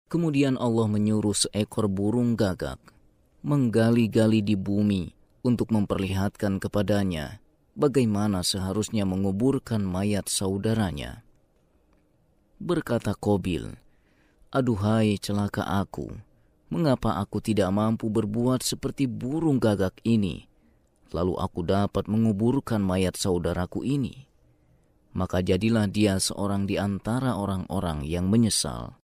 Kemudian Allah menyuruh seekor burung gagak menggali-gali di bumi untuk memperlihatkan kepadanya bagaimana seharusnya menguburkan mayat saudaranya. Berkata Qabil, "Aduhai celaka aku, mengapa aku tidak mampu berbuat seperti burung gagak ini, lalu aku dapat menguburkan mayat saudaraku ini?" Maka jadilah dia seorang di antara orang-orang yang menyesal.